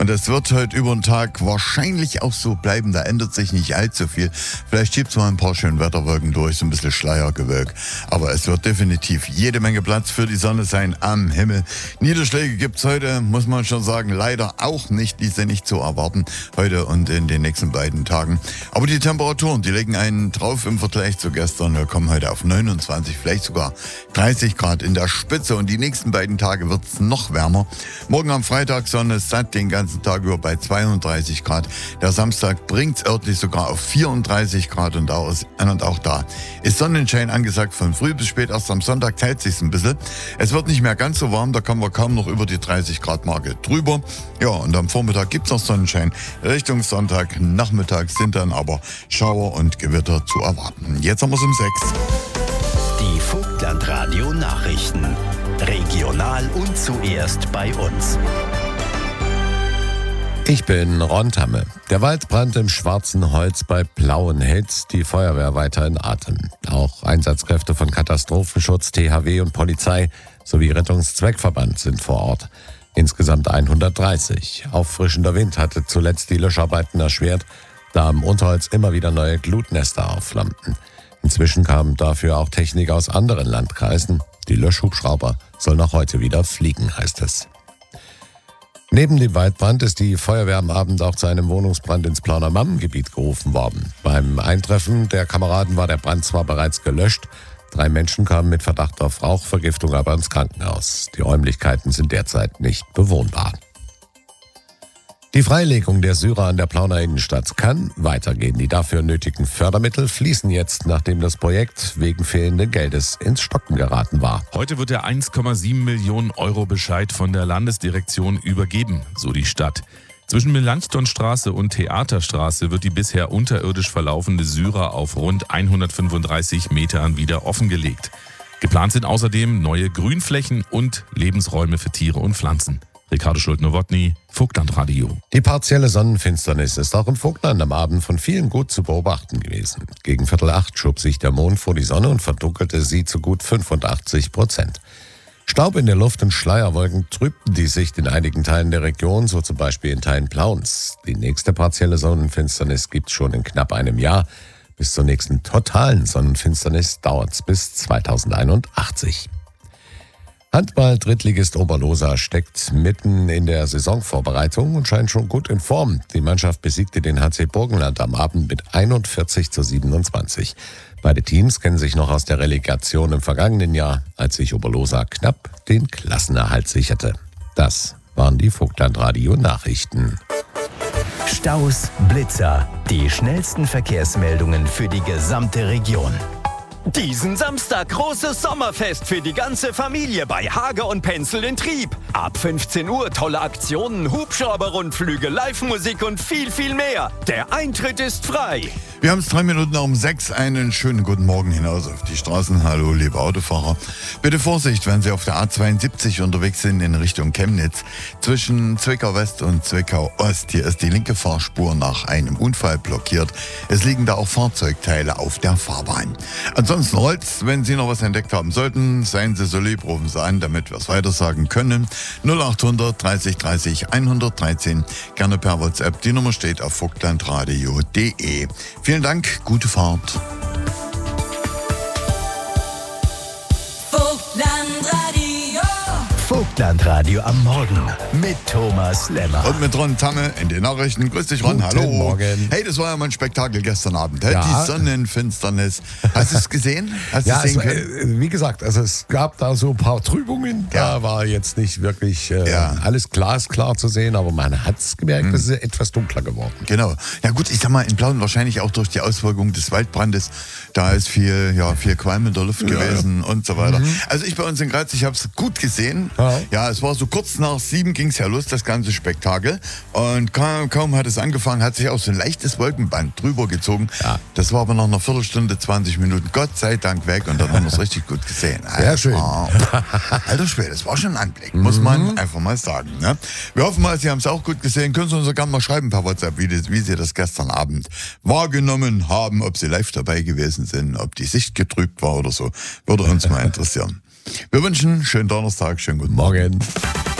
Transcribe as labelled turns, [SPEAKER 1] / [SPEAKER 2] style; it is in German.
[SPEAKER 1] Und das wird heute über den Tag wahrscheinlich auch so bleiben. Da ändert sich nicht allzu viel. Vielleicht gibt es mal ein paar schöne Wetterwolken durch, so ein bisschen Schleiergewölk. Aber es wird definitiv jede Menge Platz für die Sonne sein am Himmel. Niederschläge gibt es heute, muss man schon sagen, leider auch nicht. Die sind nicht zu erwarten heute und in den nächsten beiden Tagen. Aber die Temperaturen, die legen einen drauf im Vergleich zu gestern. Wir kommen heute auf 29, vielleicht sogar 30 Grad in der Spitze. Und die nächsten beiden Tage wird es noch wärmer. Morgen am Freitag Sonne satt den ganzen Tag über bei 32 Grad. Der Samstag bringt es örtlich sogar auf 34 Grad und auch da ist Sonnenschein angesagt von früh bis spät. Erst am Sonntag teilt sich ein bisschen. Es wird nicht mehr ganz so warm, da kommen wir kaum noch über die 30 Grad Marke drüber. Ja, und am Vormittag gibt es noch Sonnenschein. Richtung Sonntag, Nachmittag sind dann aber Schauer und Gewitter zu erwarten. Jetzt haben wir es um 6.
[SPEAKER 2] Die Vogtland-Radio Nachrichten. Regional und zuerst bei uns.
[SPEAKER 3] Ich bin Ron Tamme. Der Waldbrand im Schwarzen Holz bei Plauen hält die Feuerwehr weiter in Atem. Auch Einsatzkräfte von Katastrophenschutz, THW und Polizei sowie Rettungszweckverband sind vor Ort. Insgesamt 130. Auffrischender Wind hatte zuletzt die Löscharbeiten erschwert, da am Unterholz immer wieder neue Glutnester aufflammten. Inzwischen kamen dafür auch Technik aus anderen Landkreisen. Die Löschhubschrauber sollen auch heute wieder fliegen, heißt es. Neben dem Waldbrand ist die Feuerwehr am Abend auch zu einem Wohnungsbrand ins Plauner Mammengebiet gerufen worden. Beim Eintreffen der Kameraden war der Brand zwar bereits gelöscht, 3 Menschen kamen mit Verdacht auf Rauchvergiftung aber ins Krankenhaus. Die Räumlichkeiten sind derzeit nicht bewohnbar. Die Freilegung der Syrer an der Plauner Innenstadt kann weitergehen. Die dafür nötigen Fördermittel fließen jetzt, nachdem das Projekt wegen fehlenden Geldes ins Stocken geraten war.
[SPEAKER 4] Heute wird der 1,7 Millionen Euro Bescheid von der Landesdirektion übergeben, so die Stadt. Zwischen Melanchthonstraße und Theaterstraße wird die bisher unterirdisch verlaufende Syrer auf rund 135 Metern wieder offengelegt. Geplant sind außerdem neue Grünflächen und Lebensräume für Tiere und Pflanzen. Ricardo Schulte-Nowotny, Vogtland-Radio.
[SPEAKER 3] Die partielle Sonnenfinsternis ist auch im Vogtland am Abend von vielen gut zu beobachten gewesen. Gegen 7:15 schob sich der Mond vor die Sonne und verdunkelte sie zu gut 85%. Staub in der Luft und Schleierwolken trübten die Sicht in einigen Teilen der Region, so zum Beispiel in Teilen Plauens. Die nächste partielle Sonnenfinsternis gibt es schon in knapp einem Jahr. Bis zur nächsten totalen Sonnenfinsternis dauert es bis 2081. Handball-Drittligist Oberlosa steckt mitten in der Saisonvorbereitung und scheint schon gut in Form. Die Mannschaft besiegte den HC Burgenland am Abend mit 41:27. Beide Teams kennen sich noch aus der Relegation im vergangenen Jahr, als sich Oberlosa knapp den Klassenerhalt sicherte. Das waren die Vogtland-Radio-Nachrichten.
[SPEAKER 2] Staus, Blitzer, die schnellsten Verkehrsmeldungen für die gesamte Region. Diesen Samstag großes Sommerfest für die ganze Familie bei Hager und Penzel in Trieb. Ab 15 Uhr tolle Aktionen, Hubschrauber-Rundflüge, Live-Musik und viel, viel mehr. Der Eintritt ist frei.
[SPEAKER 1] Wir haben es 3 Minuten um 6. Einen schönen guten Morgen hinaus auf die Straßen. Hallo, liebe Autofahrer. Bitte Vorsicht, wenn Sie auf der A72 unterwegs sind in Richtung Chemnitz. Zwischen Zwickau West und Zwickau Ost. Hier ist die linke Fahrspur nach einem Unfall blockiert. Es liegen da auch Fahrzeugteile auf der Fahrbahn. Ansonsten Holz, wenn Sie noch was entdeckt haben sollten, seien Sie so lieb, rufen Sie an, damit wir es weitersagen können. 0800 30 30 113, gerne per WhatsApp. Die Nummer steht auf vogtlandradio.de. Vielen Dank, gute Fahrt.
[SPEAKER 2] Vogtland-Radio am Morgen mit Thomas Lemmer.
[SPEAKER 1] Und mit Ron Tamme in den Nachrichten. Grüß dich, Ron. Hallo.
[SPEAKER 3] Guten Morgen.
[SPEAKER 1] Hey, das war ja mal ein Spektakel gestern Abend.
[SPEAKER 3] Ja.
[SPEAKER 1] Die Sonnenfinsternis. Hast du es gesehen? Hast du es sehen können?
[SPEAKER 3] Wie gesagt, also es gab da so ein paar Trübungen.
[SPEAKER 1] Ja.
[SPEAKER 3] Da war jetzt nicht wirklich alles glasklar zu sehen, aber man hat es gemerkt, es ist etwas dunkler geworden.
[SPEAKER 1] Genau. Ja gut, ich sag mal, in Plauen wahrscheinlich auch durch die Auswirkungen des Waldbrandes. Da ist viel Qualm in der Luft gewesen und so weiter. Also ich bei uns in Graz, ich habe es gut gesehen. Ja, es war so kurz nach 7 ging es ja los, das ganze Spektakel. Und kaum hat es angefangen, hat sich auch so ein leichtes Wolkenband drüber gezogen. Ja. Das war aber nach einer Viertelstunde, 20 Minuten, Gott sei Dank weg. Und dann haben wir es richtig gut gesehen.
[SPEAKER 3] Sehr schön.
[SPEAKER 1] Alter Schwede, das war schon ein Anblick, muss man einfach mal sagen. Ne? Wir hoffen mal, Sie haben es auch gut gesehen. Können Sie uns gerne mal schreiben per WhatsApp, wie Sie das gestern Abend wahrgenommen haben, ob Sie live dabei gewesen sind, ob die Sicht getrübt war oder so. Würde uns mal interessieren. Wir wünschen einen schönen Donnerstag, schönen guten Morgen.